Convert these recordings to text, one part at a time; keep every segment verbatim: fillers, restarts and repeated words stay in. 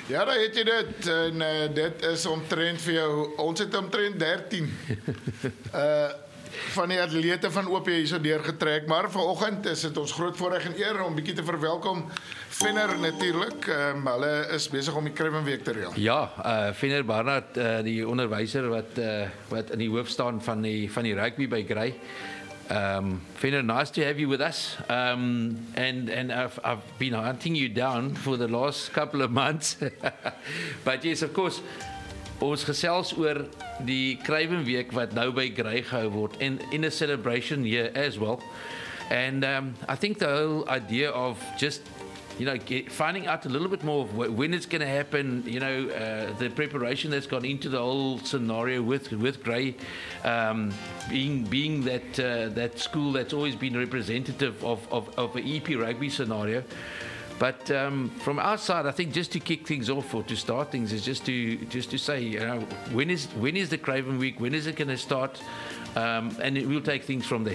Ja, daar het jy dit. En uh, dit is omtrent vir jou, ons het omtrent dertien uh, van die atlete van O P hier so deurgetrek. Maar vanoggend is dit ons groot voorreg en eer om 'n bietjie te verwelkom. Venner natuurlik, um, hulle is besig om die Kruiwenweek te reël. Ja, uh, Venner Barnard, uh, die onderwyser wat, uh, wat in die hoof staan van die, van die rugby by Grey. Um, Venner, nice to have you with us. Um, and and I've, I've been hunting you down for the last couple of months. But yes, of course, ons gesels oor die Kruiwenweek wat nou by Grey gehou word and in a celebration here as well. And um, I think the whole idea of just you know, get, finding out a little bit more of wh- when it's going to happen, you know, uh, the preparation that's gone into the whole scenario with with Grey, um, being being that uh, that school that's always been representative of of, of an E P rugby scenario. But um, from our side, I think just to kick things off or to start things is just to just to say, you know, when is when is the Kruiwenweek? When is it going to start? Um, and it, we'll take things from there.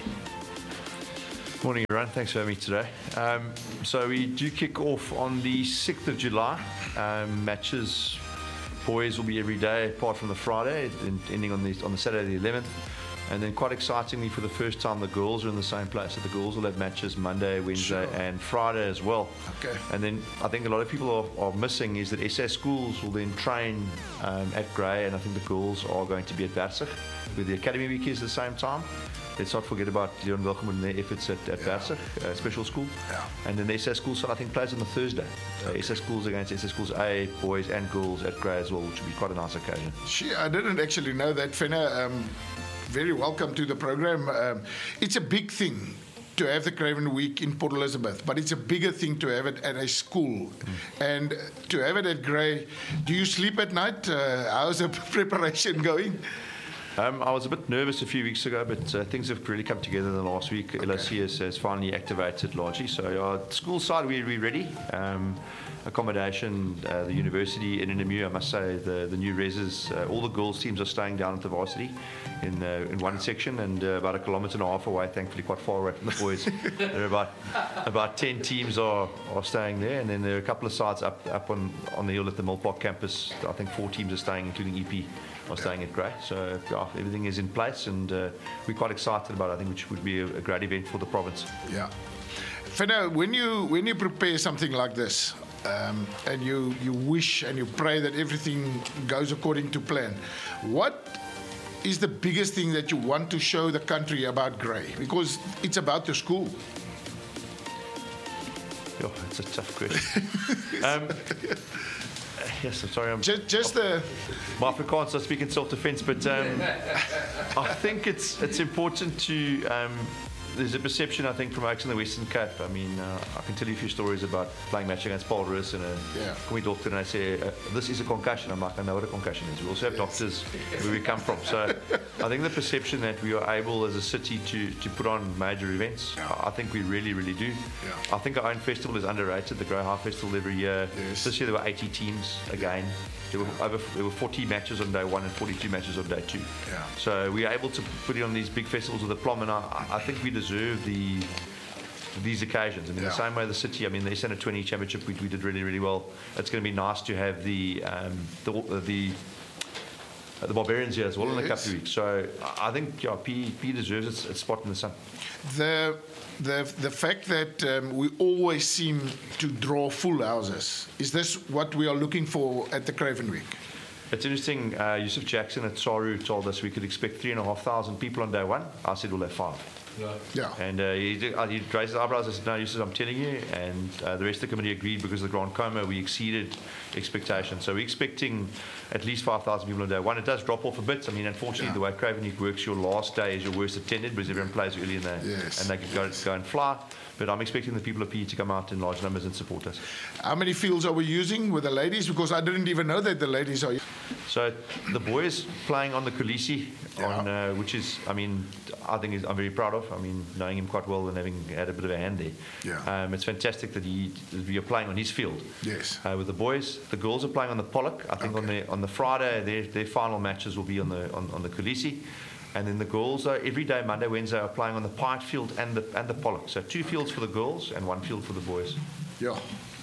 Morning, everyone. Thanks for having me today. Um, so we do kick off on the sixth of July. Um, matches, boys will be every day apart from the Friday, ending on the on the Saturday the eleventh. And then quite excitingly, for the first time, the girls are in the same place. So the girls will have matches Monday, Wednesday, sure. and Friday as well. Okay. And then I think a lot of people are, are missing is that S A schools will then train um, at Grey, and I think the girls are going to be at Barsig, where the academy week is at the same time. Let's not forget about Leon Welcome and their efforts at, at yeah. Barsig, uh, special school. Yeah. And then the S A schools, I think, plays on the Thursday. So okay. S A schools against S A schools A, boys and girls at Grey as well, which will be quite a nice occasion. Gee, I didn't actually know that, Venner. Um, very welcome to the program. Um, it's a big thing to have the Kruiwenweek in Port Elizabeth, but it's a bigger thing to have it at a school. Mm. And to have it at Grey, do you sleep at night? Uh, how's the preparation going? Um, I was a bit nervous a few weeks ago, but uh, things have really come together in the last week. Okay. L O C has, has finally activated largely. So our school side, we're, we're ready. Um, accommodation, uh, the university in Innimu, I must say, the, the new reses, uh, all the girls teams are staying down at the varsity in uh, in one section, and uh, about a kilometre and a half away, thankfully quite far away from the boys. There are about about ten teams are, are staying there, and then there are a couple of sites up up on, on the hill at the Mill Park campus. I think four teams are staying, including E P, are staying at Grey. So yeah, everything is in place, and uh, we're quite excited about it, I think, which would be a, a great event for the province. Yeah. Venner, when you when you prepare something like this, um, and you, you wish and you pray that everything goes according to plan, what is the biggest thing that you want to show the country about Grey? Because it's about the school. Oh, it's a tough question. um, yes, I'm sorry. I'm, just just the... My Afrikaans, I speak in self-defense, but um, I think it's it's important to... Um, there's a perception, I think, from folks in the Western Cape. I mean, uh, I can tell you a few stories about playing match against Paul Ruiz and a yeah. we doctor, and they say, uh, this is a concussion. I'm like, I know what a concussion is. We also have yes. doctors where we come from. So I think the perception that we are able as a city to, to put on major events, yeah. I think we really, really do. Yeah. I think our own festival is underrated, the Grey High Festival every year. Yes. This year there were eighty teams again. There were over there were forty matches on day one and forty-two matches on day two. Yeah. So we are able to put it on these big festivals with aplomb, and I, I think we deserve the these occasions. I mean, yeah. the same way the city. I mean, the S N twenty Championship we, we did really, really well. It's going to be nice to have the um, the the, uh, the Barbarians here as well yes. in a couple of weeks. So I think yeah, P, P deserves its, its spot in the sun. The the the fact that um, we always seem to draw full houses, is this what we are looking for at the Kruiwenweek? It's interesting. Uh, Yusuf Jackson at Saru told us we could expect three and a half thousand people on day one. I said we'll have five. Yeah. yeah. And uh, he, did, uh, he raised his eyebrows. I said, no, Yusuf, I'm telling you. And uh, the rest of the committee agreed because of the Grand Coma, we exceeded expectations. So we're expecting at least five thousand people on day one. It does drop off a bit. I mean, unfortunately, yeah. the way Kruiwenweek works, your last day is your worst attended because everyone plays early in the, yes. and they can go, go and fly. But I'm expecting the people of P E to come out in large numbers and support us. How many fields are we using with the ladies? Because I didn't even know that the ladies are. So the boys playing on the Khaleesi, yeah. on uh, which is, I mean, I think is, I'm very proud of. I mean, knowing him quite well and having had a bit of a hand there. Yeah. Um, it's fantastic that he we are playing on his field. Yes. Uh, with the boys, the girls are playing on the Pollock. I think okay. on the on the Friday, their their final matches will be on the on, on the Khaleesi. And then the girls are every day, Monday, Wednesday, are playing on the Pyatt field and the and the Pollock. So two fields for the girls and one field for the boys. Yeah.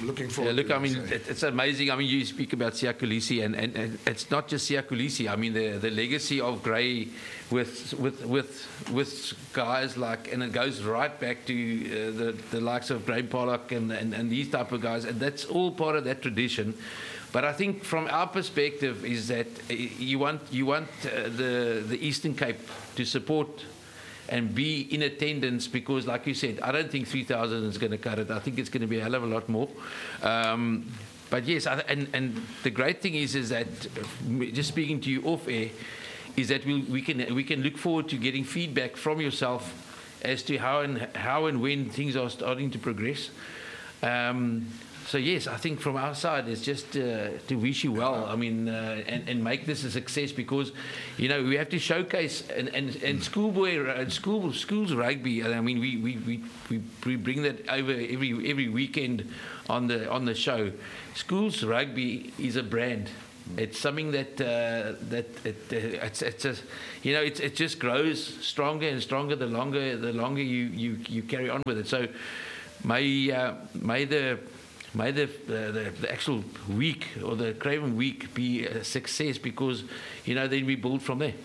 looking forward. Yeah, look, to I mean, that. it, it's amazing. I mean, you speak about Siya Kolisi, and, and, and it's not just Siya Kolisi. I mean, the, the legacy of Grey with with with with guys like, and it goes right back to uh, the the likes of Graham Pollock and, and and these type of guys, and that's all part of that tradition. But I think from our perspective is that you want you want uh, the the Eastern Cape to support and be in attendance, because like you said, I don't think three thousand is going to cut it. I think it's going to be a hell of a lot more. Um, but yes, I, and, and the great thing is is that, just speaking to you off air, is that we, we can we can look forward to getting feedback from yourself as to how and how and when things are starting to progress. Um, So yes, I think from our side it's just uh, to wish you well. I mean, uh, and and make this a success, because, you know, we have to showcase and and, and schoolboy uh, school schools rugby. I mean, we we, we we we bring that over every every weekend on the on the show. Schools rugby is a brand. It's something that uh, that it, uh, it's it's a, you know, it it just grows stronger and stronger the longer the longer you you you carry on with it. So may uh, may the May the, the, the actual week or the Craven week be a success, because, you know, then we build from there.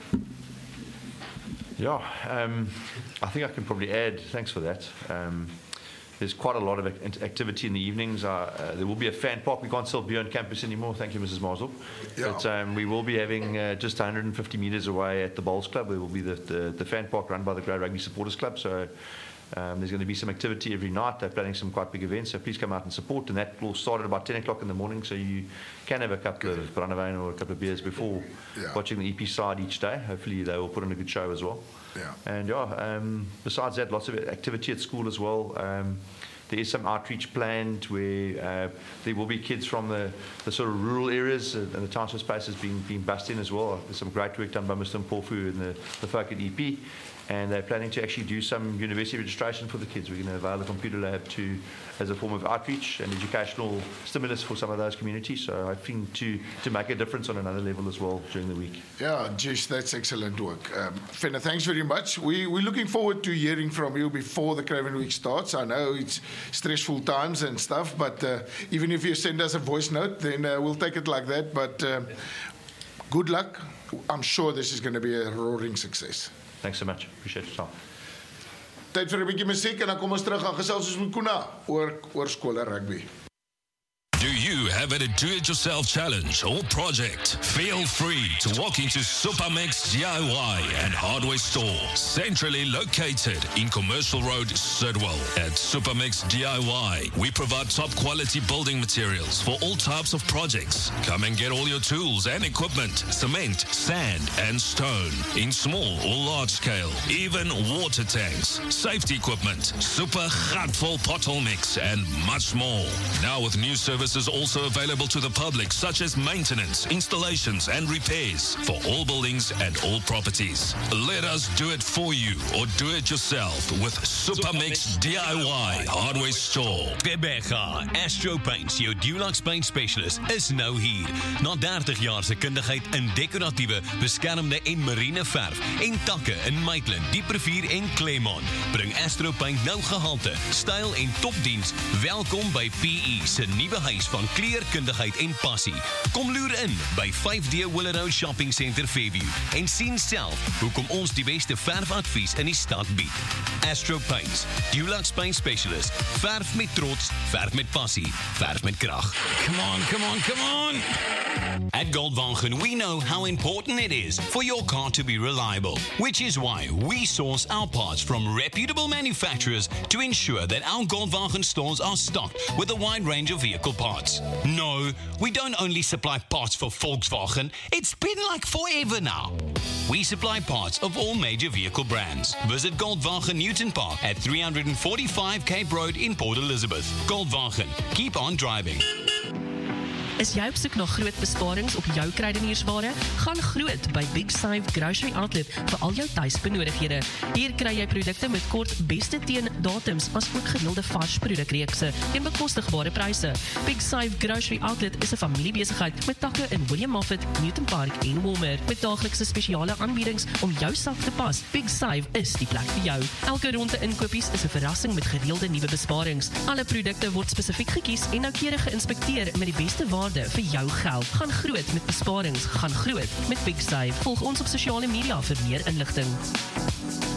Yeah, um, I think I can probably add, thanks for that. Um, there's quite a lot of act- activity in the evenings. Uh, uh, there will be a fan park. We can't sell beer on campus anymore. Thank you, Missus Marsdorp. Yeah. But um, we will be having uh, just one hundred fifty metres away at the Bowls Club. There will be the, the, the fan park run by the Grey Rugby Supporters Club. So Um, there's going to be some activity every night. They're planning some quite big events, so please come out and support. And that will start at about ten o'clock in the morning, so you can have a couple of brandewyn or a couple of beers before Yeah. watching the E P side each day. Hopefully they will put on a good show as well. Yeah. And yeah, um, besides that, lots of activity at school as well. Um, there is some outreach planned where uh, there will be kids from the, the sort of rural areas, uh, and the township spaces being being bussed in as well. There's some great work done by Mister Mpofu and the, the folk at E P. And they're planning to actually do some university registration for the kids. We're going to avail the computer lab to, as a form of outreach and educational stimulus for some of those communities. So I think to, to make a difference on another level as well during the week. Yeah, geez, that's excellent work. Um, Fenna, thanks very much. We, we're looking forward to hearing from you before the Craven Week starts. I know it's stressful times and stuff, but uh, even if you send us a voice note, then uh, we'll take it like that. But um, good luck. I'm sure this is going to be a roaring success. Thanks so much. Appreciate your time. Tyd vir 'n bietjie musiek en dan kom ons terug aan gesels ons met Kuna oor oor skole rugby. Do you have a do-it-yourself challenge or project? Feel free to walk into Supermix D I Y and Hardware Store, centrally located in Commercial Road, Sidwell. At Supermix D I Y, we provide top-quality building materials for all types of projects. Come and get all your tools and equipment, cement, sand, and stone, in small or large scale, even water tanks, safety equipment, super gatvol pothole mix, and much more. Now with new services also available to the public, such as maintenance, installations, and repairs for all buildings and all properties. Let us do it for you, or do it yourself with Supermix D I Y Hardware Store. Rebecca, Astro Paints, jou Dulux Paint Specialist, is nou hier. Na dertig jaar se kundigheid in decoratiewe, beskermde en marine verf en takke in Maitland, Dieprivier en Claremont, bring Astro Paint nou gehalte, styl en topdiens. Welkom by P E se nuwe huis van kleurkundigheid en passie. Kom loer in by vyf D Willow Shopping Centre Fairview en sien self hoekom ons die beste verfadvies in die stad bied. Astro Paints, Dulux Paint Specialist. Verf met trots, verf met passie, verf met krag. Come on, come on, come on! At Goldwagen, we know how important it is for your car to be reliable, which is why we source our parts from reputable manufacturers to ensure that our Goldwagen stores are stocked with a wide range of vehicle parts. No, we don't only supply parts for Volkswagen, it's been like forever now. We supply parts of all major vehicle brands. Visit Goldwagen Newton Park at three forty-five Cape Road in Port Elizabeth. Goldwagen, keep on driving. Is jy op soek na groot besparings op jou kruideniersware? Gaan groot by Big Save Grocery Outlet vir al jou tuisbenodigdhede. Hier kry jy produkte met kort beste teen datums as ook gereelde vars produkreekse teen bekostigbare pryse. Big Save Grocery Outlet is 'n familiebesigheid met takke in William Moffat, Newton Park en Walmer met daaglikse spesiale aanbiedings om jou sak te pas. Big Save is die plek vir jou. Elke ronde inkopies is 'n verrassing met gereelde nuwe besparings. Alle produkte word spesifiek gekies en noukeurig geïnspekteer met die beste waarde vir jou geld. Gaan groot met besparings, gaan groot met Big Save. Volg ons op sosiale media vir meer inligting.